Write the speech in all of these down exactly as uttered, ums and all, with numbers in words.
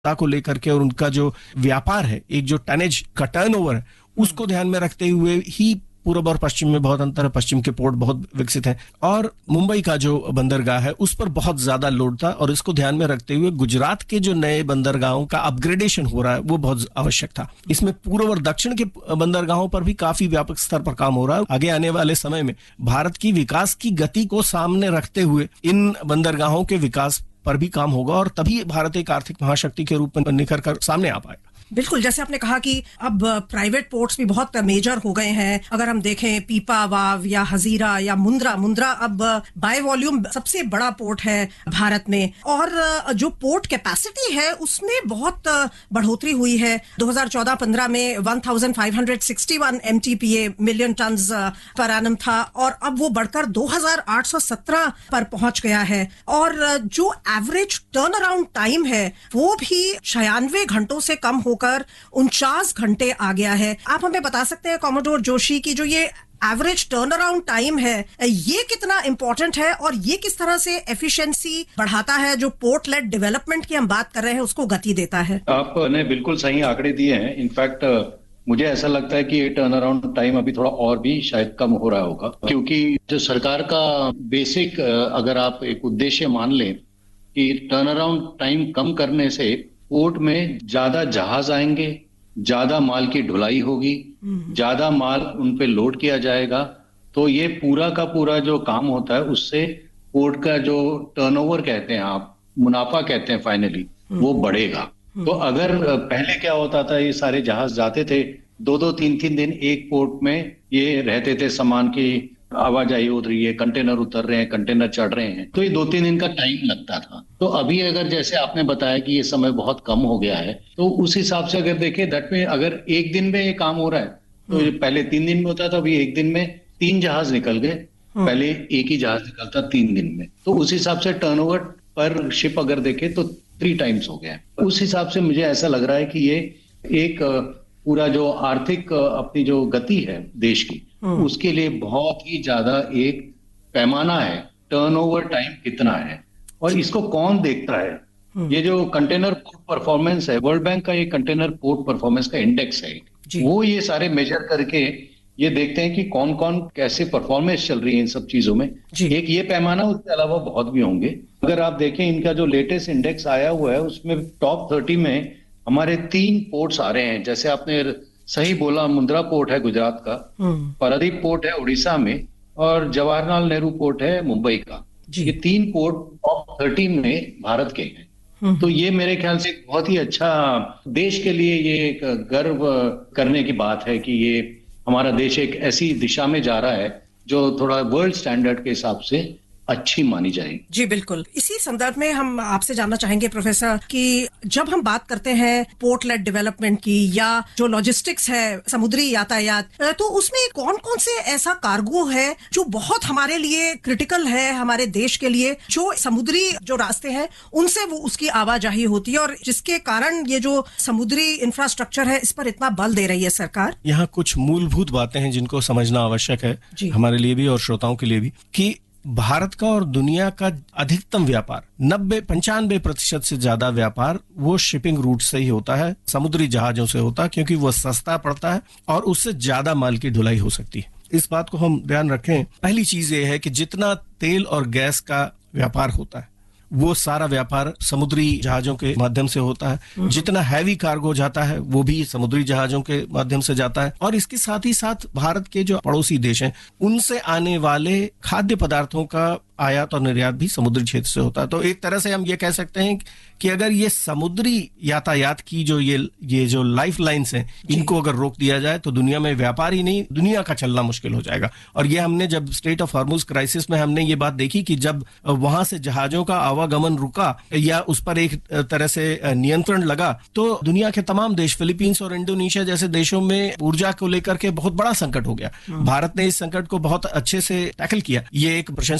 को लेकर के और उनका जो व्यापार है, एक जो टनेज का टर्नओवर है, उसको ध्यान में रखते हुए ही पूर्व और पश्चिम में बहुत अंतर है। पश्चिम के पोर्ट बहुत विकसित हैं और मुंबई का जो बंदरगाह है उस पर बहुत ज्यादा लोड था और इसको ध्यान में रखते हुए गुजरात के जो नए बंदरगाहों का अपग्रेडेशन हो रहा है वो बहुत आवश्यक था। इसमें पूर्व और दक्षिण के बंदरगाहों पर भी काफी व्यापक स्तर पर काम हो रहा है। आगे आने वाले समय में भारत की विकास की गति को सामने रखते हुए इन बंदरगाहों के विकास पर भी काम होगा और तभी भारत एक आर्थिक महाशक्ति के रूप में निखर कर सामने आ पाएगा। बिल्कुल, जैसे आपने कहा कि अब प्राइवेट पोर्ट्स भी बहुत मेजर हो गए हैं। अगर हम देखें पीपावाव या हजीरा या मुंद्रा मुंद्रा अब बाय वॉल्यूम सबसे बड़ा पोर्ट है भारत में और जो पोर्ट कैपेसिटी है उसमें बहुत बढ़ोतरी हुई है। दो हज़ार चौदह पंद्रह में पंद्रह सौ इकसठ MTPA million turns per annum था और अब वो बढ़कर दो हज़ार आठ सौ सत्रह पर पहुंच गया है और जो एवरेज टर्न अराउंड टाइम है वो भी छियानवे घंटों से कम हो कर उनचास घंटे आ गया है। आप हमें बता सकते हैं कॉमोडोर जोशी की जो ये एवरेज टर्न अराउंड टाइम है ये कितना इंपॉर्टेंट है और ये किस तरह से एफिशिएंसी बढ़ाता है, जो पोर्ट लेड डेवलपमेंट की हम बात कर रहे हैं उसको गति देता है? आपने बिल्कुल सही आंकड़े दिए हैं। इनफैक्ट मुझे ऐसा लगता है कि ये टर्न अराउंड टाइम अभी थोड़ा और भी शायद कम हो रहा होगा, क्योंकि जो सरकार का बेसिक अगर आप एक उद्देश्य मान लें कि टर्न अराउंड टाइम कम करने से पोर्ट में ज्यादा जहाज आएंगे, ज्यादा माल की ढुलाई होगी, ज्यादा माल उन पे लोड किया जाएगा, तो ये पूरा का पूरा जो काम होता है उससे पोर्ट का जो टर्नओवर कहते हैं आप, मुनाफा कहते हैं फाइनली, वो बढ़ेगा। तो अगर पहले क्या होता था, ये सारे जहाज जाते थे दो दो तीन तीन दिन एक पोर्ट में ये रहते थे, सामान की आवाजाही हो रही है, कंटेनर उतर रहे हैं, कंटेनर चढ़ रहे हैं, तो ये दो तीन दिन का टाइम लगता था। तो अभी अगर जैसे आपने बताया कि ये समय बहुत कम हो गया है, तो उस हिसाब से अगर देखें दैट में अगर एक दिन में ये काम हो रहा है तो ये पहले तीन दिन में होता था, अभी एक दिन में तीन जहाज निकल गए, पहले एक ही जहाज निकलता तीन दिन में। तो उस हिसाब से टर्नओवर पर शिप अगर देखें तो थ्री टाइम्स हो गया है। उस हिसाब से मुझे ऐसा लग रहा है कि ये एक पूरा जो आर्थिक अपनी जो गति है देश की, उसके लिए बहुत ही ज्यादा एक पैमाना है। टर्नओवर टाइम कितना है और इसको कौन देखता है? ये जो कंटेनर पोर्ट परफॉर्मेंस है, वर्ल्ड बैंक का ये कंटेनर पोर्ट परफॉर्मेंस का इंडेक्स है, वो ये सारे मेजर करके ये देखते हैं कि कौन कौन कैसे परफॉर्मेंस चल रही है इन सब चीजों में। एक ये पैमाना, उसके अलावा बहुत भी होंगे। अगर आप देखें इनका जो लेटेस्ट इंडेक्स आया हुआ है उसमें टॉप थर्टी में हमारे तीन पोर्ट्स आ रहे हैं। जैसे आपने सही बोला, मुंद्रा पोर्ट है गुजरात का, पारादीप पोर्ट है उड़ीसा में और जवाहरलाल नेहरू पोर्ट है मुंबई का। ये तीन पोर्ट टॉप थर्टी में भारत के हैं। तो ये मेरे ख्याल से बहुत ही अच्छा, देश के लिए ये एक गर्व करने की बात है कि ये हमारा देश एक ऐसी दिशा में जा रहा है जो थोड़ा वर्ल्ड स्टैंडर्ड के हिसाब से अच्छी मानी जाएगी। जी बिल्कुल। इसी संदर्भ में हम आपसे जानना चाहेंगे प्रोफेसर कि जब हम बात करते हैं पोर्ट लेड डेवलपमेंट की या जो लॉजिस्टिक्स है, समुद्री यातायात, तो उसमें कौन कौन से ऐसा कार्गो है जो बहुत हमारे लिए क्रिटिकल है, हमारे देश के लिए, जो समुद्री जो रास्ते हैं उनसे वो उसकी आवाजाही होती है और जिसके कारण ये जो समुद्री इंफ्रास्ट्रक्चर है इस पर इतना बल दे रही है सरकार? यहाँ कुछ मूलभूत बातें हैं जिनको समझना आवश्यक है हमारे लिए भी और श्रोताओं के लिए भी, कि भारत का और दुनिया का अधिकतम व्यापार नब्बे पंचानवे प्रतिशत से ज्यादा व्यापार वो शिपिंग रूट से ही होता है, समुद्री जहाजों से होता है, क्योंकि वो सस्ता पड़ता है और उससे ज्यादा माल की ढुलाई हो सकती है। इस बात को हम ध्यान रखें। पहली चीज ये है कि जितना तेल और गैस का व्यापार होता है वो सारा व्यापार समुद्री जहाजों के माध्यम से होता है। जितना हैवी कार्गो जाता है वो भी समुद्री जहाजों के माध्यम से जाता है और इसके साथ ही साथ भारत के जो पड़ोसी देश हैं उनसे आने वाले खाद्य पदार्थों का आयात और निर्यात भी समुद्री क्षेत्र से होता है। तो एक तरह से हम ये कह सकते हैं कि अगर ये समुद्री यातायात की जो ये ये जो लाइफ लाइन्स हैं इनको अगर रोक दिया जाए तो दुनिया में व्यापार ही नहीं, दुनिया का चलना मुश्किल हो जाएगा। और ये हमने जब स्टेट ऑफ हॉर्मुज क्राइसिस में हमने ये बात देखी कि जब वहां से जहाजों का आवागमन रुका या उस पर एक तरह से नियंत्रण लगा तो दुनिया के तमाम देश, फिलीपींस और इंडोनेशिया जैसे देशों में ऊर्जा को लेकर के बहुत बड़ा संकट हो गया। भारत ने इस संकट को बहुत अच्छे से टैकल किया, ये एक प्रशंसनीय बात है।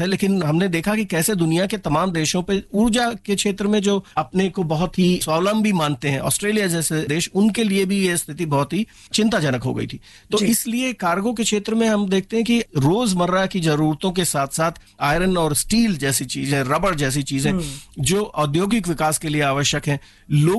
लेकिन हमने देखा कि कैसे दुनिया के तमाम देशों पे ऊर्जा के क्षेत्र में जो अपने को बहुत ही स्वावलंबी मानते हैं, ऑस्ट्रेलिया जैसे देश, उनके लिए भी ये स्थिति बहुत ही चिंताजनक हो गई थी। तो इसलिए कार्गो के क्षेत्र में हम देखते हैं कि रोजमर्रा की जरूरतों के साथ साथ आयरन और स्टील जैसी चीजें, रबर जैसी चीजें जो औद्योगिक विकास के लिए आवश्यक हैं, लोग